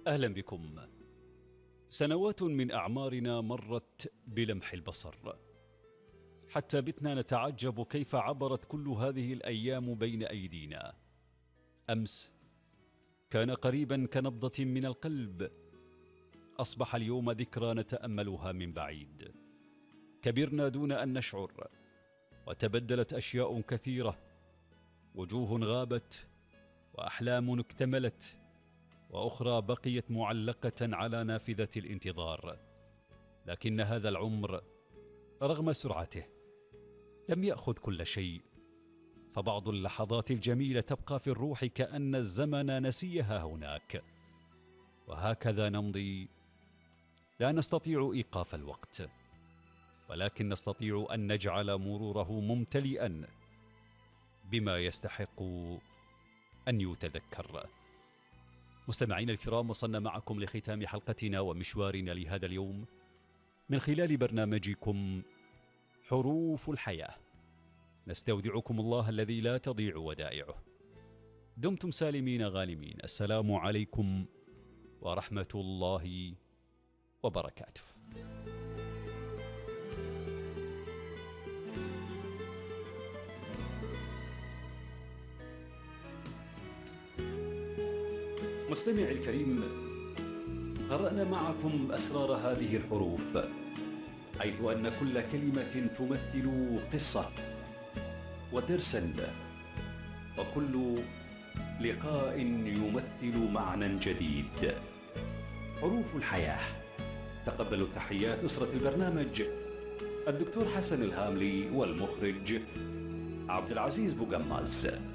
أهلا بكم. سنوات من أعمارنا مرت بلمح البصر، حتى بتنا نتعجب كيف عبرت كل هذه الأيام بين أيدينا. أمس كان قريبا كنبضة من القلب، أصبح اليوم ذكرى نتأملها من بعيد. كبرنا دون أن نشعر، وتبدلت أشياء كثيرة، وجوه غابت، وأحلام اكتملت، وأخرى بقيت معلقة على نافذة الانتظار. لكن هذا العمر رغم سرعته لم يأخذ كل شيء، فبعض اللحظات الجميلة تبقى في الروح كأن الزمن نسيها هناك. وهكذا نمضي، لا نستطيع إيقاف الوقت، ولكن نستطيع أن نجعل مروره ممتلئا بما يستحق أن يتذكر. مستمعين الكرام، وصلنا معكم لختام حلقتنا ومشوارنا لهذا اليوم من خلال برنامجكم حروف الحياة. نستودعكم الله الذي لا تضيع ودائعه. دمتم سالمين غانمين. السلام عليكم ورحمة الله وبركاته. مستمعي الكريم، قرأنا معكم أسرار هذه الحروف، حيث أن كل كلمة تمثل قصة ودرسا، وكل لقاء يمثل معنى جديد. حروف الحياة. تقبلوا تحيات أسرة البرنامج، الدكتور حسن الهاملي، والمخرج عبد العزيز بوغماز.